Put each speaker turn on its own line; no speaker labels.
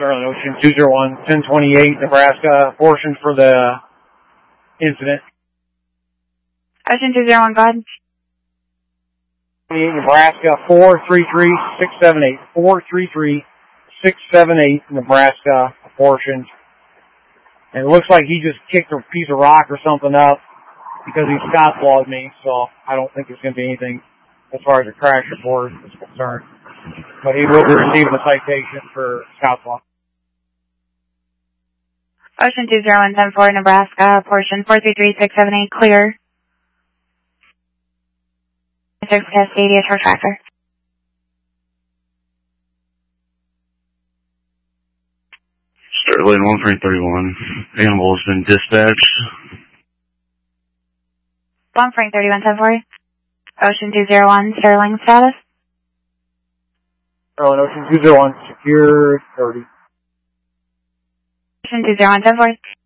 Sterling Ocean 201, 1028, Nebraska, portion for the incident.
Ocean 201, go ahead.
28, Nebraska, 433-678. 433-678, Nebraska, portion. And it looks like he just kicked a piece of rock or something up because he scotswallowed me, so I don't think there's going to be anything as far as a crash report is concerned. But he will be receiving a citation for scotswallow.
Ocean 201, 10-4, Nebraska, portion 433-678, clear. 6 Cascadia, short tractor.
Sterling 1331. Animal has been dispatched.
131, 10-4. Ocean 201, Sterling status.
Sterling Ocean 201, secure 30.
Ocean 201, 10-4.